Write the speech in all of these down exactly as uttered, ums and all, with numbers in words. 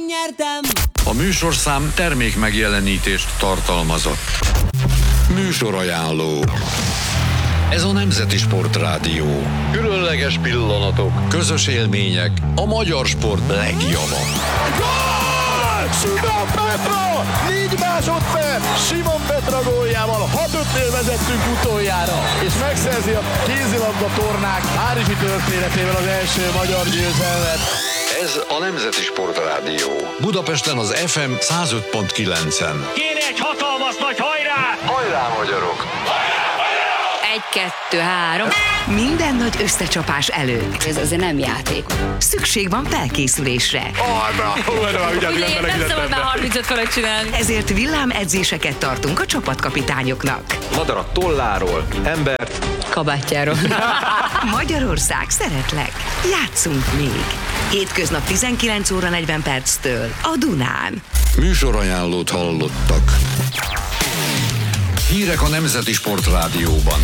Megnyertem! A műsorszám termék megjelenítést tartalmazott. Műsorajánló. Ez a Nemzeti Sportrádió. Különleges pillanatok, közös élmények, a magyar sport legjava. Gól! Simon Petra! négy másodperc! Simon Petra góljával hat ötnél vezettünk utoljára, és megszerzi a kézilabda tornák párizsi történetével az első magyar győzelmet. Ez a Nemzeti Sportrádió. Budapesten az ef em száz öt pont kilencen. Kéne egy hatalmas nagy hajrá! Hajrá, magyarok! Egy, kettő, három. Minden nagy összecsapás előtt Ez azért nem játék. szükség van felkészülésre. Ugye én nem szabad már harmincöt fölött csinálni. Ezért villámedzéseket tartunk a csapatkapitányoknak. Madarat tolláról, embert Kabátjáról. Magyarország, szeretlek! Játszunk még! Hétköznap tizenkilenc óra negyven perctől a Dunán. Műsorajánlót hallottak. Hírek a Nemzeti Sportrádióban.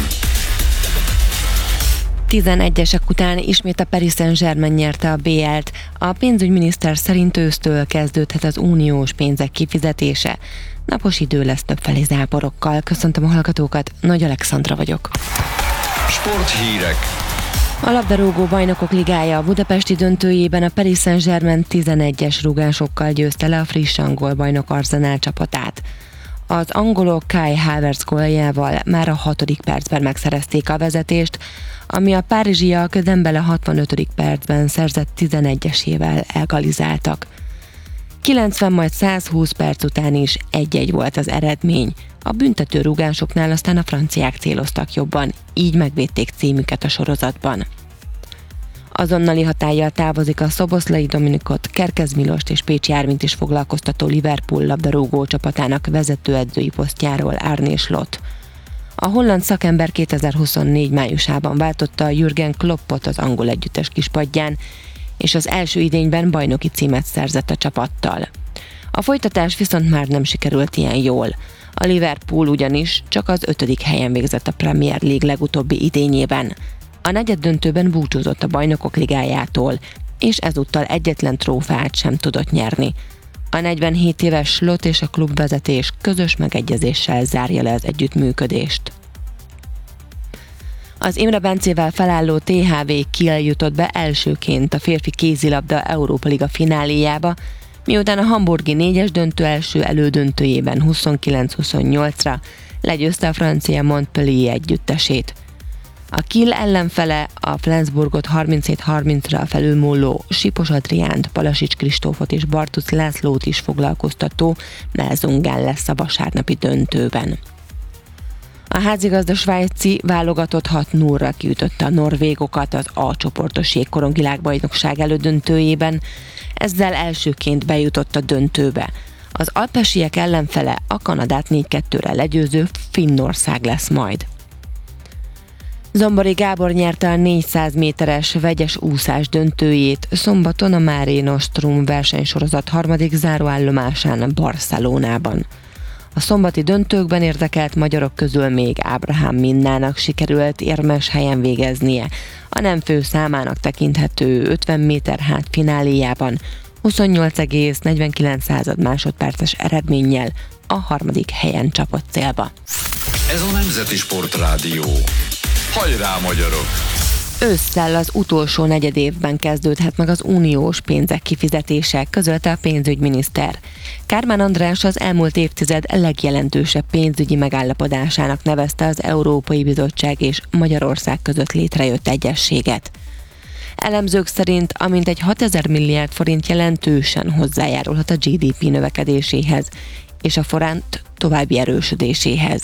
tizenegyesek után ismét a Paris Saint-Germain nyerte a bé el-t. A pénzügyminiszter szerint ősztől kezdődhet az uniós pénzek kifizetése. Napos idő lesz többfelé záporokkal. Köszöntöm a hallgatókat, Nagy Alexandra vagyok. Sporthírek. A labdarúgó bajnokok ligája a budapesti döntőjében a Paris Saint-Germain tizenegyes rúgásokkal győzte le a friss angol bajnok Arsenal csapatát. Az angolok Kai Havertz góljával már a hatodik percben megszerezték a vezetést, ami a párizsiak Dembele hatvanötödik percben szerzett tizenegyesével egalizáltak. kilencven majd százhúsz perc után is egy-egy volt az eredmény. A büntető rúgásoknál aztán a franciák céloztak jobban, így megvédték címüket a sorozatban. Azonnali hatállyal távozik a Szoboszlai Dominikot, Kerkez Milost és Pécsi Ármint is foglalkoztató Liverpool labdarúgó csapatának vezetőedzői posztjáról Arne Slot. A holland szakember kétezer-huszonnégy májusában váltotta Jürgen Kloppot az angol együttes kispadján, és az első idényben bajnoki címet szerzett a csapattal. A folytatás viszont már nem sikerült ilyen jól. A Liverpool ugyanis csak az ötödik helyen végzett a Premier League legutóbbi idényében. A negyeddöntőben búcsúzott a Bajnokok Ligájától, és ezúttal egyetlen trófeát sem tudott nyerni. A negyvenhét éves Slot és a klubvezetés közös megegyezéssel zárja le az együttműködést. Az Imre Bencével felálló té há vé Kiel jutott be elsőként a férfi kézilabda Európa Liga fináléjába, miután a hamburgi négyes döntő első elődöntőjében huszonkilenc huszonnyolcra legyőzte a francia Montpellier együttesét. A Kiel ellenfele a Flensburgot harminchét harmincra felülmúló Sipos Adriánt, Palasics Kristófot és Bartusz Lászlót is foglalkoztató Melzungán lesz a vasárnapi döntőben. A házigazda svájci válogatott hat nullra kiütötte a norvégokat az A csoportos jégkorong világbajnokság elődöntőjében, ezzel elsőként bejutott a döntőbe. Az alpesiek ellenfele a Kanadát négy kettőre legyőző Finnország lesz majd. Zombori Gábor nyerte a négyszáz méteres vegyes úszás döntőjét szombaton a Mare Nostrum versenysorozat harmadik záróállomásán Barcelonában. A szombati döntőkben érdekelt magyarok közül még Ábrahám Minnának sikerült érmes helyen végeznie. A nem fő számának tekinthető ötven méter hát fináléjában huszonnyolc egész negyvenkilenc másodperces eredménnyel a harmadik helyen csapott célba. Ez a Nemzeti Sportrádió. Hajrá, magyarok! Ősszel az utolsó negyedévben kezdődhet meg az uniós pénzek kifizetése, közölte a pénzügyminiszter. Kármán András az elmúlt évtized legjelentősebb pénzügyi megállapodásának nevezte az Európai Bizottság és Magyarország között létrejött egyezséget. Elemzők szerint amintegy hatezer milliárd forint jelentősen hozzájárulhat a gé dé pé növekedéséhez és a forint további erősödéséhez.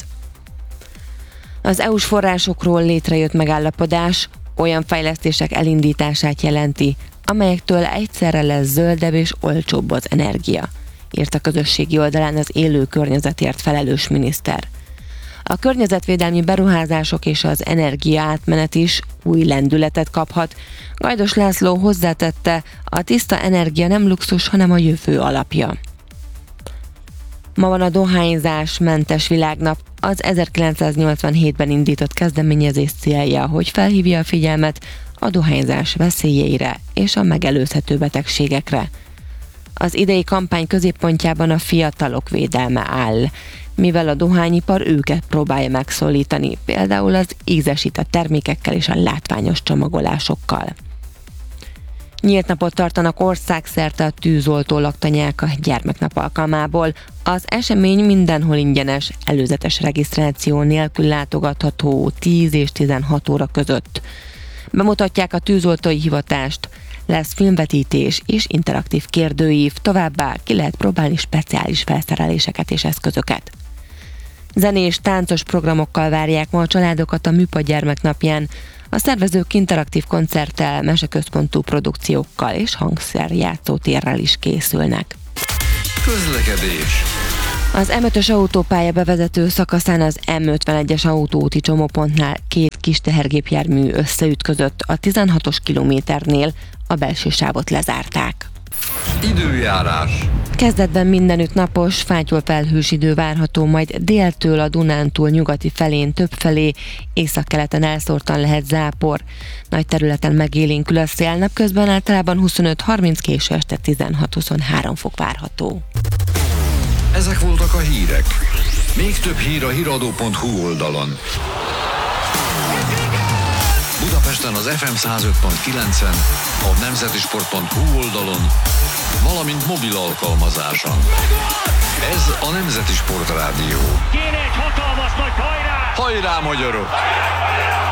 Az é u-s forrásokról létrejött megállapodás olyan fejlesztések elindítását jelenti, amelyektől egyszerre lesz zöldebb és olcsóbb az energia, írt a közösségi oldalán az élő környezetért felelős miniszter. A környezetvédelmi beruházások és az energia átmenet is új lendületet kaphat. Gajdos László hozzátette, a tiszta energia nem luxus, hanem a jövő alapja. Ma van a dohányzásmentes világnap. Az ezerkilencszáznyolcvanhétben indított kezdeményezés célja, hogy felhívja a figyelmet a dohányzás veszélyeire és a megelőzhető betegségekre. Az idei kampány középpontjában a fiatalok védelme áll, mivel a dohányipar őket próbálja megszólítani, például az ízesített termékekkel és a látványos csomagolásokkal. Nyílt napot tartanak országszerte a tűzoltó laktanyák a gyermeknap alkalmából. Az esemény mindenhol ingyenes, előzetes regisztráció nélkül látogatható tíz és tizenhat óra között. Bemutatják a tűzoltói hivatást, lesz filmvetítés és interaktív kérdőív, továbbá ki lehet próbálni speciális felszereléseket és eszközöket. Zenés, táncos programokkal várják ma a családokat a Műpa gyermeknapján. A szervezők interaktív koncerttel, meseközpontú produkciókkal és hangszerjátszótérrel is készülnek. Közlekedés. Az em ötös autópálya bevezető szakaszán az em ötvenegyes autóúti csomópontnál két kis tehergépjármű összeütközött, a tizenhatos kilométernél a belső sávot lezárták. Időjárás. Kezdetben mindenütt napos, fátyol felhős idő várható, majd déltől a Dunántúl nyugati felén többfelé, északkeleten elszórtan lehet zápor. Nagy területen megélénkül a szél, napközben általában huszonöt harminc, késő este tizenhat huszonhárom fok várható. Ezek voltak a hírek. Még több hír a híradó pont hu oldalon. Budapesten az ef em száz öt pont kilencen, a nemzetisport pont hu oldalon, valamint mobil alkalmazáson. Ez a Nemzeti Sport Rádió. Kéne egy hatalmas nagy hajrá! Hajrá, magyarok!